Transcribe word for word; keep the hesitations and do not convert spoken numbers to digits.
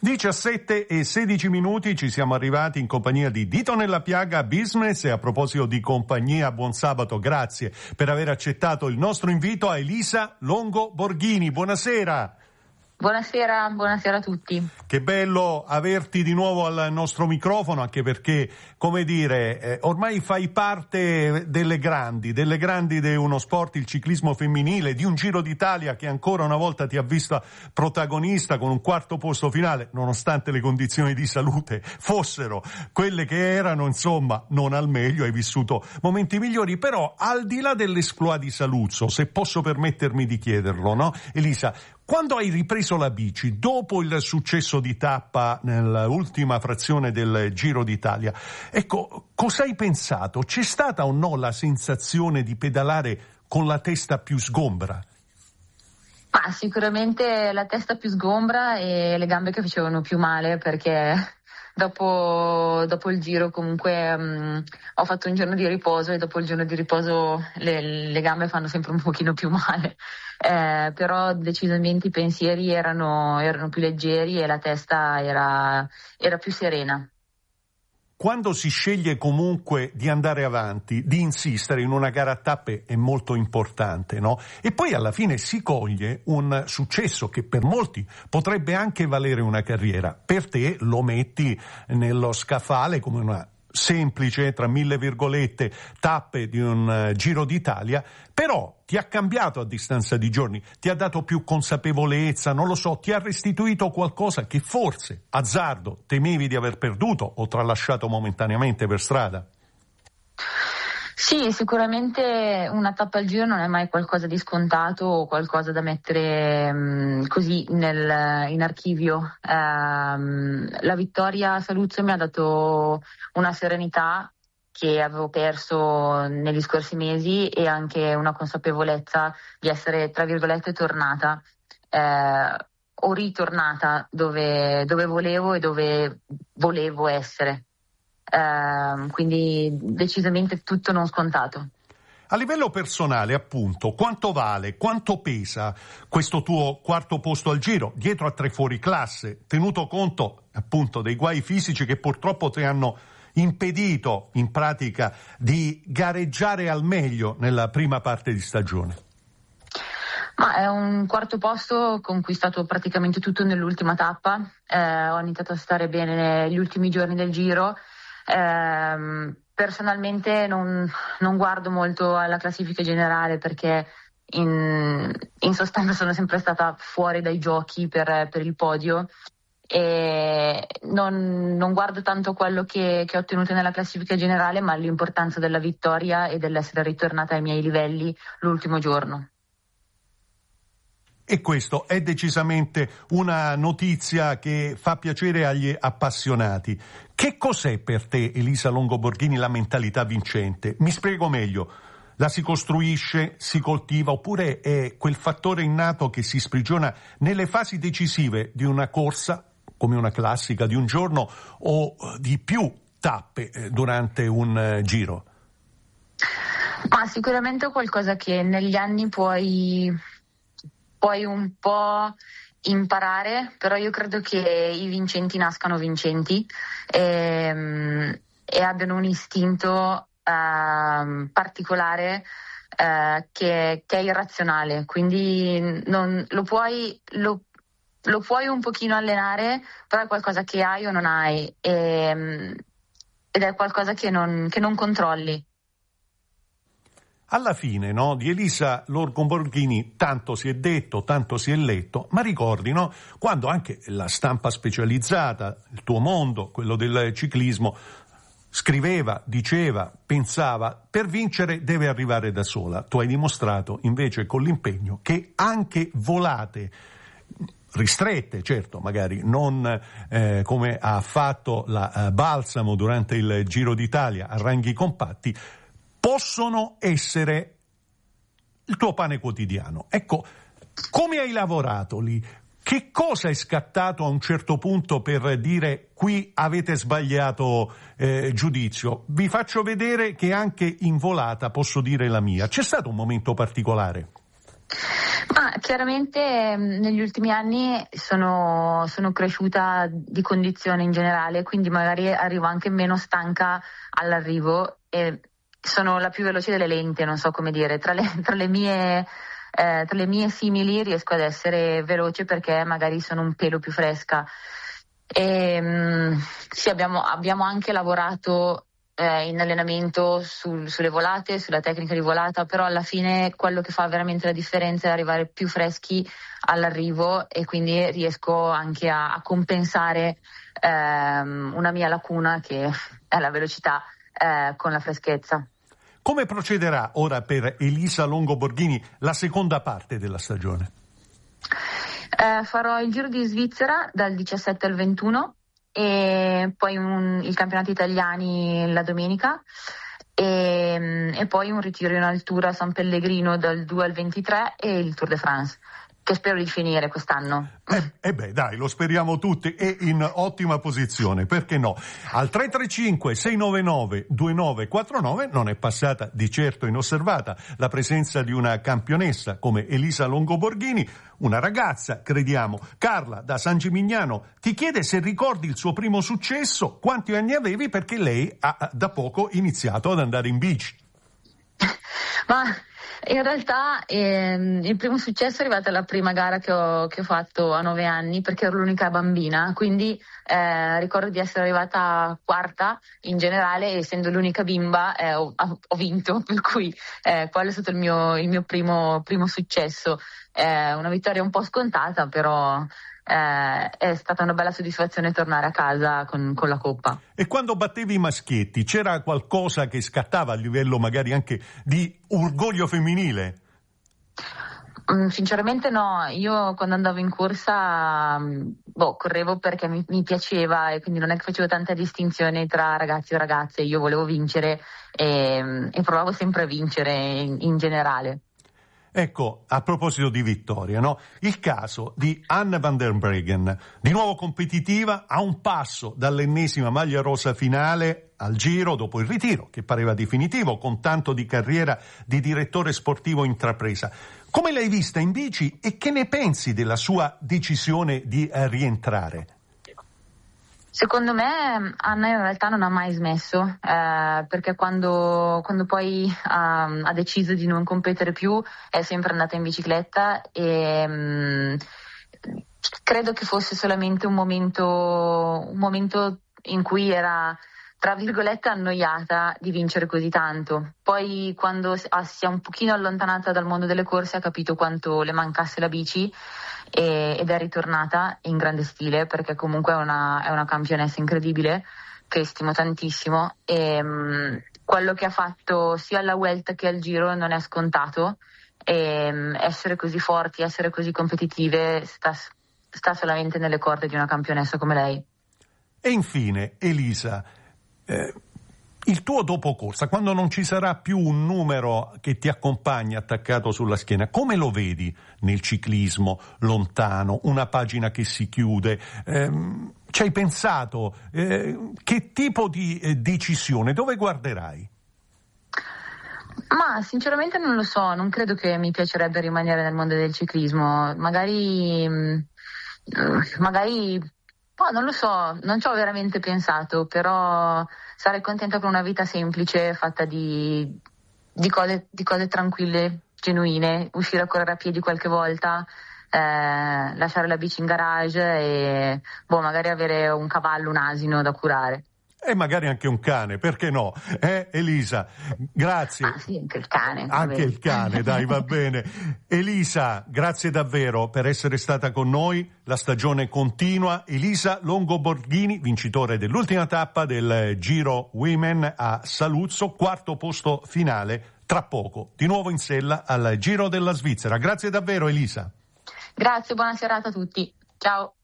diciassette e sedici minuti, ci siamo arrivati in compagnia di Dito nella Piaga Business. E a proposito di compagnia, buon sabato, grazie per aver accettato il nostro invito a Elisa Longo Borghini. Buonasera. Buonasera, buonasera a tutti. Che bello averti di nuovo al nostro microfono, anche perché, come dire, eh, ormai fai parte delle grandi, delle grandi di uno sport, il ciclismo femminile, di un Giro d'Italia che ancora una volta ti ha vista protagonista con un quarto posto finale, nonostante le condizioni di salute fossero quelle che erano, insomma, non al meglio, hai vissuto momenti migliori. Però, al di là dell'esploit di Saluzzo, se posso permettermi di chiederlo, no? Elisa, quando hai ripreso la bici, dopo il successo di tappa nell'ultima frazione del Giro d'Italia, ecco, cosa hai pensato? C'è stata o no la sensazione di pedalare con la testa più sgombra? Ah, sicuramente la testa più sgombra e le gambe che facevano più male, perché dopo, dopo il Giro comunque um, ho fatto un giorno di riposo e dopo il giorno di riposo le, le gambe fanno sempre un pochino più male. Eh, però decisamente i pensieri erano, erano più leggeri e la testa era, era più serena. Quando si sceglie comunque di andare avanti, di insistere in una gara a tappe è molto importante, no? E poi alla fine si coglie un successo che per molti potrebbe anche valere una carriera. Per te lo metti nello scaffale come una semplice, tra mille virgolette, tappe di un uh, Giro d'Italia, però ti ha cambiato a distanza di giorni, ti ha dato più consapevolezza, non lo so, ti ha restituito qualcosa che forse, azzardo, temevi di aver perduto o tralasciato momentaneamente per strada? Sì, sicuramente una tappa al Giro non è mai qualcosa di scontato o qualcosa da mettere mh, così nel, in archivio. Um, la vittoria a Saluzzo mi ha dato una serenità che avevo perso negli scorsi mesi e anche una consapevolezza di essere, tra virgolette, tornata eh, o ritornata dove, dove volevo e dove volevo essere. Uh, quindi decisamente tutto non scontato. A livello personale, appunto, quanto vale, quanto pesa questo tuo quarto posto al Giro, dietro a tre fuoriclasse, tenuto conto appunto dei guai fisici che purtroppo ti hanno impedito in pratica di gareggiare al meglio nella prima parte di stagione? Ma è un quarto posto conquistato praticamente tutto nell'ultima tappa. Eh, ho iniziato a stare bene negli ultimi giorni del Giro. Eh, personalmente non, non guardo molto alla classifica generale perché in, in sostanza sono sempre stata fuori dai giochi per, per il podio e non, non guardo tanto quello che, che ho ottenuto nella classifica generale, ma l'importanza della vittoria e dell'essere ritornata ai miei livelli l'ultimo giorno. E questo è decisamente una notizia che fa piacere agli appassionati. Che cos'è per te, Elisa Longo Borghini, la mentalità vincente? Mi spiego meglio. La si costruisce, si coltiva, oppure è quel fattore innato che si sprigiona nelle fasi decisive di una corsa, come una classica di un giorno, o di più tappe durante un giro? Ma sicuramente è qualcosa che negli anni puoi... puoi un po' imparare, però io credo che i vincenti nascano vincenti e, e abbiano un istinto uh, particolare uh, che, che è irrazionale, quindi non, lo puoi lo, lo puoi un pochino allenare, però è qualcosa che hai o non hai e, ed è qualcosa che non, che non controlli. Alla fine, no, di Elisa Longo Borghini tanto si è detto, tanto si è letto, ma ricordi, no, quando anche la stampa specializzata, il tuo mondo, quello del ciclismo, scriveva, diceva, pensava, per vincere deve arrivare da sola. Tu hai dimostrato invece con l'impegno che anche volate ristrette, certo, magari non eh, come ha fatto la eh, Balsamo durante il Giro d'Italia a ranghi compatti, possono essere il tuo pane quotidiano. Ecco, come hai lavorato lì? Che cosa è scattato a un certo punto per dire qui avete sbagliato eh, giudizio? Vi faccio vedere che anche in volata posso dire la mia. C'è stato un momento particolare? Ma chiaramente negli ultimi anni sono, sono cresciuta di condizione in generale, quindi magari arrivo anche meno stanca all'arrivo e sono la più veloce delle lente, non so come dire, tra le, tra le mie eh, tra le mie simili riesco ad essere veloce perché magari sono un pelo più fresca. E, mh, sì, abbiamo, abbiamo anche lavorato eh, in allenamento sul, sulle volate, sulla tecnica di volata, però alla fine quello che fa veramente la differenza è arrivare più freschi all'arrivo e quindi riesco anche a, a compensare ehm, una mia lacuna che è la velocità eh, con la freschezza. Come procederà ora per Elisa Longo Borghini la seconda parte della stagione? Eh, farò il Giro di Svizzera dal diciassette al ventuno e poi un, il campionato italiani la domenica e, e poi un ritiro in altura a San Pellegrino dal due al ventitré e il Tour de France, che spero di finire quest'anno. Eh, eh beh, dai, lo speriamo tutti e in ottima posizione, perché no? Al tre tre cinque sei nove nove due nove quattro nove non è passata di certo inosservata la presenza di una campionessa come Elisa Longo Borghini, una ragazza, crediamo. Carla da San Gimignano ti chiede se ricordi il suo primo successo, quanti anni avevi, perché lei ha da poco iniziato ad andare in bici. Ma in realtà ehm, il primo successo è arrivato alla prima gara che ho, che ho fatto a nove anni, perché ero l'unica bambina, quindi eh, ricordo di essere arrivata quarta in generale, essendo l'unica bimba eh, ho, ho vinto, per cui eh, quello è stato il mio, il mio primo, primo successo. Eh, una vittoria un po' scontata, però eh, è stata una bella soddisfazione tornare a casa con, con la coppa. E quando battevi i maschietti c'era qualcosa che scattava a livello magari anche di orgoglio femminile? Mm, sinceramente no, io quando andavo in corsa boh, correvo perché mi, mi piaceva e quindi non è che facevo tanta distinzione tra ragazzi o ragazze, io volevo vincere e, e provavo sempre a vincere in, in generale. Ecco, a proposito di vittoria, no? Il caso di Anne van der Breggen, di nuovo competitiva, a un passo dall'ennesima maglia rosa finale al Giro dopo il ritiro, che pareva definitivo, con tanto di carriera di direttore sportivo intrapresa. Come l'hai vista in bici e che ne pensi della sua decisione di eh, rientrare? Secondo me Anna in realtà non ha mai smesso, eh, perché quando, quando poi um, ha deciso di non competere più è sempre andata in bicicletta e um, credo che fosse solamente un momento, un momento in cui era, tra virgolette, annoiata di vincere così tanto. Poi quando si è un pochino allontanata dal mondo delle corse ha capito quanto le mancasse la bici ed è ritornata in grande stile, perché comunque è una, è una campionessa incredibile che stimo tantissimo e um, quello che ha fatto sia alla Vuelta che al Giro non è scontato e um, essere così forti, essere così competitive sta, sta solamente nelle corde di una campionessa come lei. E infine Elisa, eh, il tuo dopo corsa, quando non ci sarà più un numero che ti accompagna attaccato sulla schiena, come lo vedi nel ciclismo lontano, una pagina che si chiude? Eh, ci hai pensato? Eh, che tipo di eh, decisione? Dove guarderai? Ma sinceramente non lo so, non credo che mi piacerebbe rimanere nel mondo del ciclismo. Magari, magari, oh, non lo so, non ci ho veramente pensato, però sarei contenta con una vita semplice, fatta di, di, cose, di cose tranquille, genuine, uscire a correre a piedi qualche volta, eh, lasciare la bici in garage e boh, magari avere un cavallo, un asino da curare. E magari anche un cane, perché no? Eh, Elisa, grazie. Ah sì, anche il cane. Anche il cane, dai, va bene. Elisa, grazie davvero per essere stata con noi. La stagione continua. Elisa Longo Borghini, vincitore dell'ultima tappa del Giro Women a Saluzzo, quarto posto finale tra poco. Di nuovo in sella al Giro della Svizzera. Grazie davvero, Elisa. Grazie, buona serata a tutti. Ciao.